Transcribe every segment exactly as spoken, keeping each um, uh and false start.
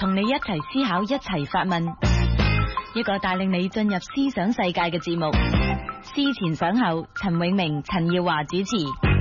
同你一齊思考，一齊發問，一個帶領你進入思想世界嘅節目。思前想後，陳永明、陳耀華主持。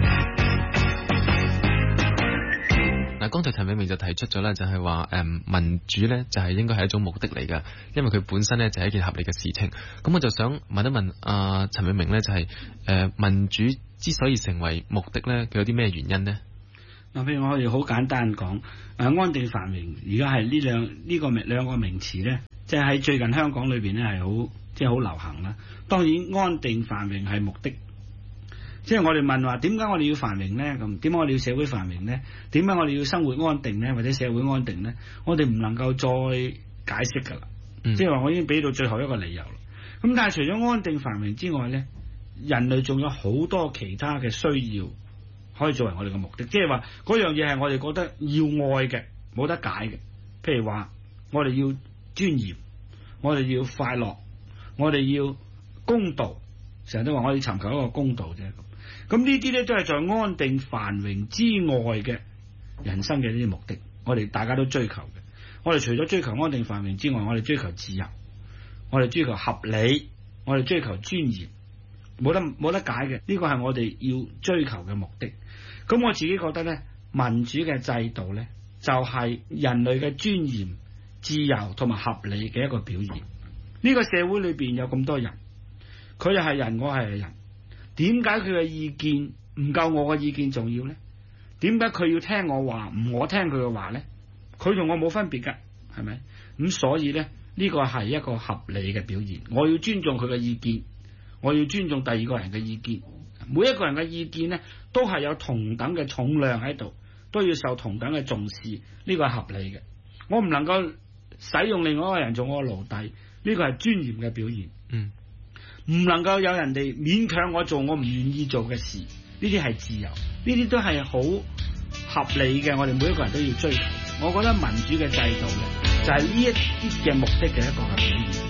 嗱，剛才陳永明就提出咗咧，就係話誒民主咧就係應該係一種目的嚟㗎，因為佢本身咧就係一件合理嘅事情。咁我就想問一問阿陳永明咧，就係誒民主之所以成為目的咧，佢有啲咩原因呢？ 嗱，譬如我哋好簡單講，誒安定繁榮，而家係呢兩呢個名兩個名詞咧，即係喺最近香港裏邊咧係好即係好流行啦。當然安定繁榮係目的。即係我哋問話點解我哋要繁榮呢？咁點解我哋要社會繁榮呢？點解我哋要生活安定呢？或者社會安定呢？我哋唔能夠再解釋㗎啦。嗯、即係話我已經俾到最後一個理由啦。咁但係除咗安定繁榮之外呢，人類仲有好多其他嘅需要可以作為我哋嘅目的。即係話嗰樣嘢係我哋覺得要愛嘅，冇得解嘅。譬如話我哋要尊嚴，我哋要快樂，我哋要公道。成日都話我哋尋求一個公道啫。咁呢啲咧都係在安定繁榮之外嘅人生嘅呢啲目的，我哋大家都追求嘅。我哋除咗追求安定繁榮之外，我哋追求自由，我哋追求合理，我哋追求尊嚴，冇得冇得解嘅。呢個係我哋要追求嘅目的。咁我自己覺得咧，民主嘅制度咧就係人類嘅尊嚴、自由同埋合理嘅一個表現。呢個社會裏邊有咁多人，佢又係人，我係人。點解佢嘅意見唔夠我嘅意見重要呢？點解佢要聽我話，唔我聽佢嘅話呢？佢同我冇分別噶，係咪？咁所以呢，呢個係一個合理嘅表現。我要尊重佢嘅意見，我要尊重第二個人嘅意見。每一個人嘅意見呢，都係有同等嘅重量喺度，都要受同等嘅重視。呢個係合理嘅。我唔能夠使用另外一個人做我嘅奴隸，呢個係尊嚴嘅表現。嗯。唔能夠有人哋勉強我做我唔願意做嘅事，呢啲係自由，呢啲都係好合理嘅，我哋每一個人都要追求。我覺得民主嘅制度咧，就係呢一啲嘅目的嘅一個嘅表現。